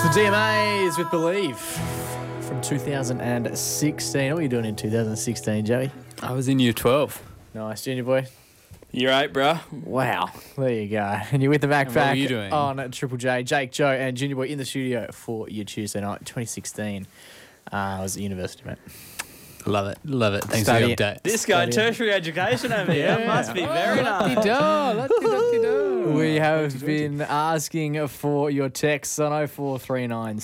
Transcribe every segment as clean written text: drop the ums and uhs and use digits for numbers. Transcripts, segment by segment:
The DMAs with Believe from 2016. What were you doing in 2016, Joey? I was in year 12. Nice, Junior boy. You're right, bro. Wow, there you go. And you're with the backpack And what were you doing? on Triple J. Jake, Joe, and Junior boy in the studio for your Tuesday night, 2016. I was at university, mate. Love it. Love it. Thanks Study. for the update. This guy, tertiary education over here. Yeah. Must be very nice. We have been asking for your texts on 0439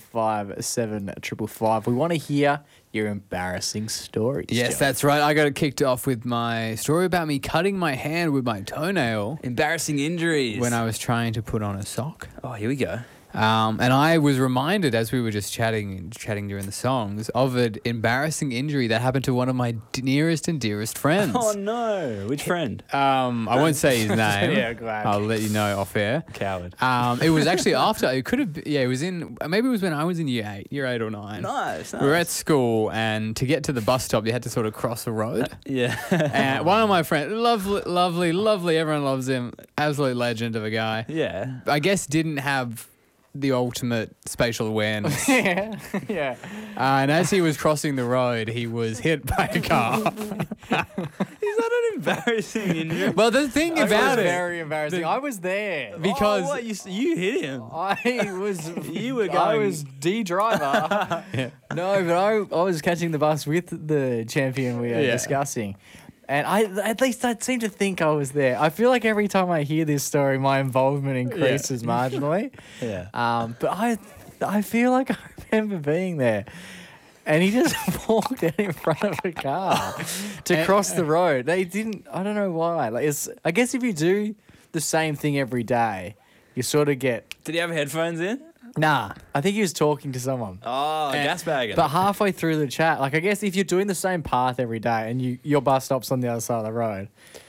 757 555. We want to hear your embarrassing stories. Yes, Joe. that's right. I got it kicked off with my story about me cutting my hand with my toenail Embarrassing injuries. when I was trying to put on a sock. Oh, here we go. And I was reminded as we were just chatting during the songs of an embarrassing injury that happened to one of my nearest and dearest friends. Oh, no. Which friend? I won't say his name. Yeah, glad. I'll let you know off air. Coward. It was actually after. It could have. Yeah, it was in. Maybe it was when I was in year 8 or 9. Nice. We were at school, and to get to the bus stop, you had to sort of cross a road. Yeah. And one of my friends, lovely, everyone loves him, absolute legend of a guy. Yeah. I guess didn't have the ultimate spatial awareness. yeah. Yeah. And as he was crossing the road, he was hit by a car. Is that an embarrassing injury? Well, the thing It about was it, very embarrassing. I was there. because Oh, what? You hit him. I was. You were I going- was D driver. No, but I was catching the bus with the champion we were Yeah. discussing, and I seem to think I was there. I feel like every time I hear this story, my involvement increases marginally. Yeah. But I feel like I remember being there. And he just walked out in front of a car to cross the road. They didn't. I don't know why. Like, I guess if you do the same thing every day, you sort of get. Did he have headphones in? Nah, I think he was talking to someone. Oh, gas bagging. But halfway through the chat, like I guess if you're doing the same path every day and your bus stops on the other side of the road,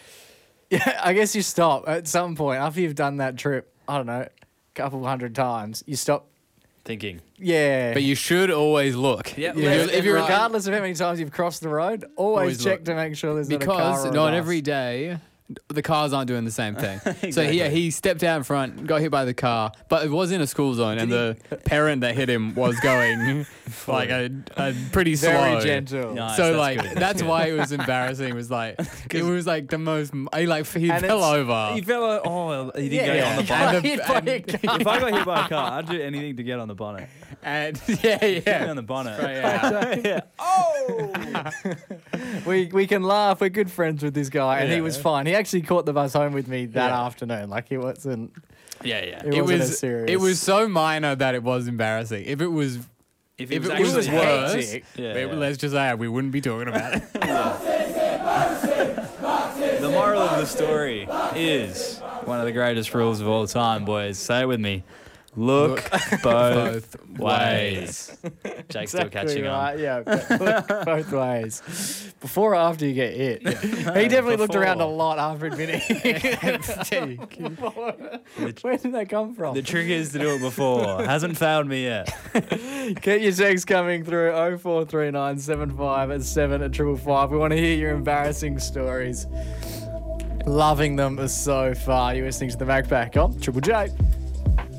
yeah, I guess you stop at some point after you've done that trip. I don't know, a couple hundred times. You stop. Thinking. Yeah. but you should always look. Yep. Yeah, if you're Right. regardless of how many times you've crossed the road, always check look. to make sure there's not a car Because or a not bus. every day the cars aren't doing the same thing. So Exactly. he stepped out in front, got hit by the car, but it was in a school zone, and the parent that hit him was going like a pretty slow. Very gentle. Nice, So that's like good. that's why it was embarrassing. It was like the most. He And fell it's- over. He fell out. Oh, he didn't Yeah, get on the yeah. bonnet. Hit by a car. If I got hit by a car, I'd do anything to get on the bonnet. And Get yeah. on the bonnet. Right, yeah. Yeah. Oh! We can laugh. We're good friends with this guy, and he Yeah. was fine. He actually caught the bus home with me that Yeah. afternoon. Like he wasn't. Yeah. It wasn't as serious. It was so minor that it was embarrassing. If it was If If it actually was worse, hectic. Yeah. let's just say we wouldn't be talking about it. The moral of the story is one of the greatest rules of all time, boys. Say it with me. Look both ways. Jake's still catching on. right. Yeah, look both ways. Before or after you get hit. He definitely looked around a Before. lot after he'd been hit. Where did that come from? The trick is to do it before. Hasn't failed me yet. Get your texts coming through 0439 757 555. We want to hear your embarrassing stories. Loving them so far. You're listening to The Backpack on Triple J.